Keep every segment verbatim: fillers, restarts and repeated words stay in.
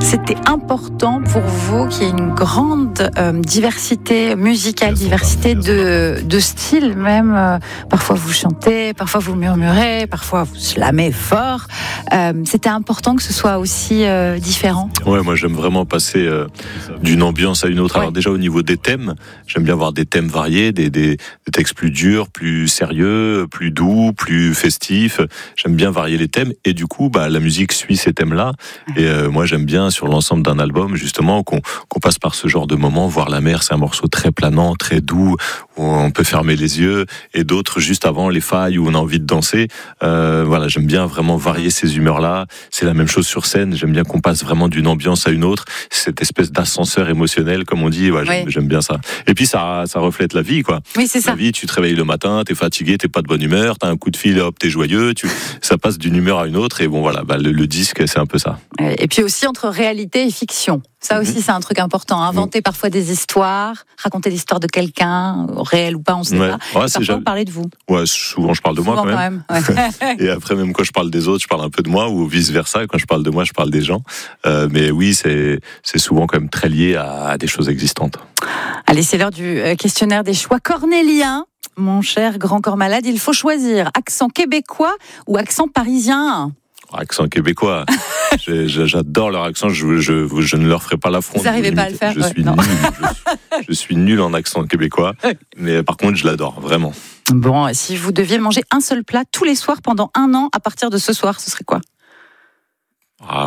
c'était important pour vous qu'il y ait une grande euh, diversité musicale, diversité de, de styles même. Euh, parfois vous chantez, parfois vous murmurez, parfois vous slamez fort. Euh, c'était important que ce soit aussi euh, différent. Ouais, moi j'aime vraiment passer euh, d'une ambiance à une autre. Ouais. Alors déjà au niveau des thèmes, j'aime bien avoir des thèmes variés, des, des, des textes plus durs, plus sérieux, plus doux, plus festifs. J'aime bien varier les thèmes et du coup, bah, la musique suit ces thèmes-là. Et euh, moi j'aime bien sur l'ensemble d'un album justement qu'on, qu'on passe par ce genre de moments. Voir la mer, c'est un morceau très planant, très doux, où on peut fermer les yeux, et d'autres juste avant les failles où on a envie de danser. Euh, voilà, j'aime bien vraiment varier ces humeurs-là. C'est la même chose sur scène. J'aime bien qu'on passe vraiment d'une ambiance à une autre. Cette espèce d'ascenseur émotionnel, comme on dit. Ouais, j'aime, Oui. j'aime bien ça. Et puis ça, ça reflète la vie, quoi. Oui, c'est ça. La vie, tu te réveilles le matin, t'es fatigué, t'es pas de bonne humeur, t'as un coup de fil, hop, t'es joyeux. Tu, ça passe d'une humeur à une autre. Et bon, voilà, bah, le, le disque, c'est un peu ça. Et puis aussi entre réalité et fiction. Ça aussi, mmh. c'est un truc important. Inventer mmh. parfois des histoires, raconter l'histoire de quelqu'un, réel ou pas, on ne sait ouais. pas. Ouais, et parfois jamais... parler de vous. Ouais, souvent je parle de souvent moi quand même. Quand même. Ouais. Et après, même quand je parle des autres, je parle un peu de moi, ou vice versa. Quand je parle de moi, je parle des gens. Euh, mais oui, c'est, c'est souvent quand même très lié à, à des choses existantes. Allez, c'est l'heure du questionnaire des choix cornéliens. Mon cher grand corps malade, il faut choisir accent québécois ou accent parisien. Accent québécois. J'adore leur accent. Je, je, je ne leur ferai pas l'affront. Vous n'arrivez pas à le faire. Je ouais, suis non. nul. Je, je suis nul en accent québécois. Mais par contre, je l'adore vraiment. Bon, si vous deviez manger un seul plat tous les soirs pendant un an, à partir de ce soir, ce serait quoi? Ah,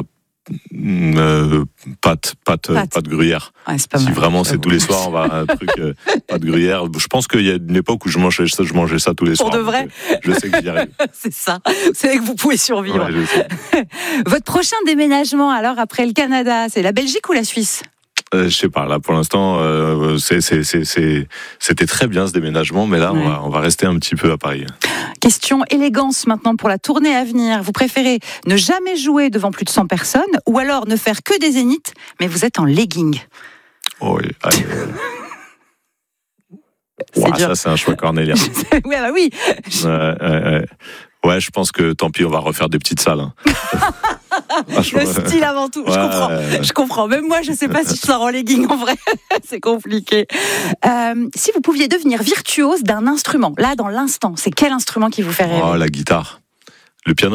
euh, pâte, pâte, pâte. pâte gruyère. Ouais, c'est pas si mal. vraiment c'est tous les soirs, on va un truc euh, pâte gruyère. Je pense qu'il y a une époque où je mangeais ça, je mangeais ça tous les Pour soirs. Pour de vrai. Je sais que j'y arrive. C'est ça. C'est vrai que vous pouvez survivre. Ouais, je sais. Votre prochain déménagement, alors après le Canada, c'est la Belgique ou la Suisse? Euh, je sais pas, là pour l'instant euh, c'est, c'est, c'est, c'est, c'était très bien ce déménagement, mais là ouais. on, va, on va rester un petit peu à Paris. Question élégance maintenant pour la tournée à venir. Vous préférez ne jamais jouer devant plus de cent personnes ou alors ne faire que des zéniths, mais vous êtes en legging? Oh oui, allez. C'est wow, ça c'est un choix cornélien. Oui, bah oui. Ouais, ouais, ouais. ouais, je pense que tant pis, on va refaire des petites salles. Hein. Le style avant tout, ouais, je comprends. Ouais. Je comprends. Même moi, je ne sais pas si je sors en legging en vrai. C'est compliqué. Euh, si vous pouviez devenir virtuose d'un instrument, là, dans l'instant, c'est quel instrument qui vous fait rêver? Oh, la guitare. Le piano.